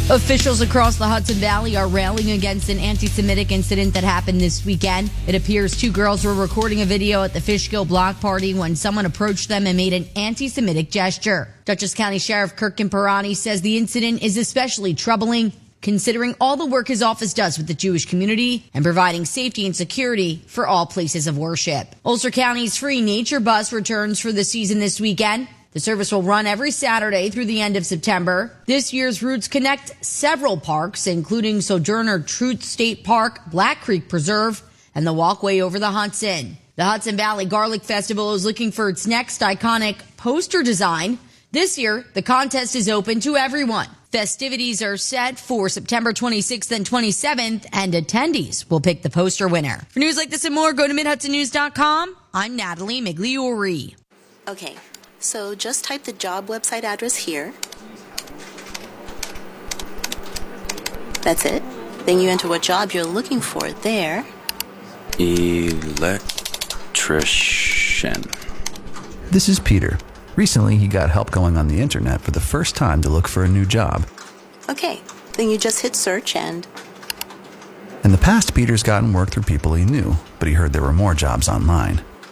Officials across the Hudson Valley are railing against an anti-Semitic incident that happened this weekend. It appears two girls were recording a video at the Fishkill block party when someone approached them and made an anti-Semitic gesture. Dutchess County Sheriff Kirk Kimperani says the incident is especially troubling, considering all the work his office does with the Jewish community and providing safety and security for all places of worship. Ulster County's free nature bus returns for the season this weekend. The service will run every Saturday through the end of September. This year's routes connect several parks, including Sojourner Truth State Park, Black Creek Preserve, and the walkway over the Hudson. The Hudson Valley Garlic Festival is looking for its next iconic poster design. This year, the contest is open to everyone. Festivities are set for September 26th and 27th, and attendees will pick the poster winner. For news like this and more, go to MidHudsonNews.com. I'm Natalie Migliori. Okay. So just type the job website address here. That's it. Then you enter what job you're looking for there. Electrician. This is Peter. Recently, he got help going on the internet for the first time to look for a new job. Okay. Then you just hit search and... In the past, Peter's gotten work through people he knew, but he heard there were more jobs online.